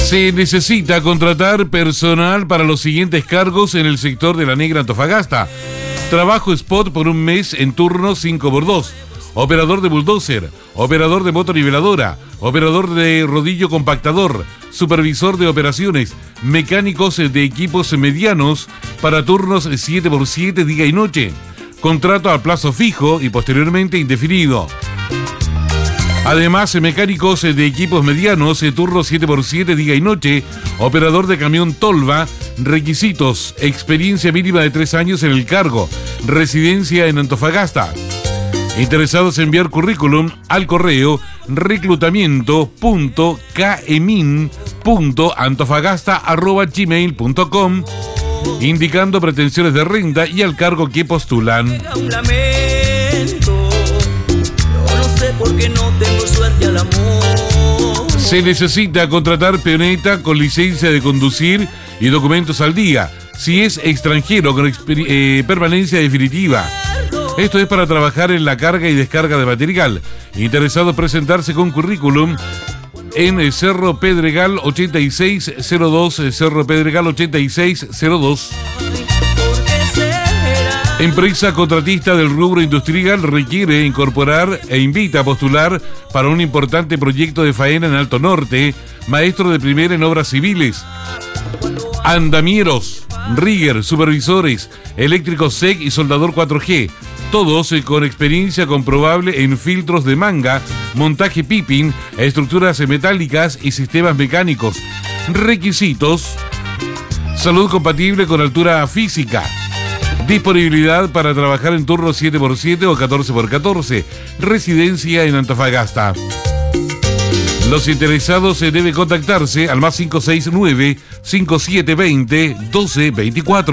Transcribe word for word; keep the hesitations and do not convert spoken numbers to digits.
Se necesita contratar personal para los siguientes cargos en el sector de la Negra Antofagasta. Trabajo spot por un mes en turno cinco por dos. Operador de bulldozer, operador de motoriveladora, operador de rodillo compactador, supervisor de operaciones, mecánicos de equipos medianos para turnos siete por siete día y noche. Contrato a plazo fijo y posteriormente indefinido. Además, mecánicos de equipos medianos, turno siete por siete día y noche, operador de camión tolva, requisitos, experiencia mínima de tres años en el cargo, residencia en Antofagasta. Interesados en enviar currículum al correo reclutamiento punto caemin punto antofagasta arroba gmail punto com, indicando pretensiones de renta y al cargo que postulan. Se necesita contratar peoneta con licencia de conducir y documentos al día, si es extranjero con eh, permanencia definitiva. Esto es para trabajar en la carga y descarga de material. Interesado presentarse con currículum en Cerro Pedregal ochenta y seis cero dos, Cerro Pedregal ochenta y seis cero dos. Empresa contratista del rubro industrial requiere incorporar e invita a postular para un importante proyecto de faena en Alto Norte, maestro de primera en obras civiles, andamieros, rigger, supervisores, eléctrico S E C y soldador cuatro G, todos con experiencia comprobable en filtros de manga, montaje piping, estructuras metálicas y sistemas mecánicos. Requisitos: salud compatible con altura física. Disponibilidad para trabajar en turno siete por siete o catorce por catorce. Residencia en Antofagasta. Los interesados se deben contactarse al más cinco seis nueve, cinco siete dos cero, uno dos dos cuatro.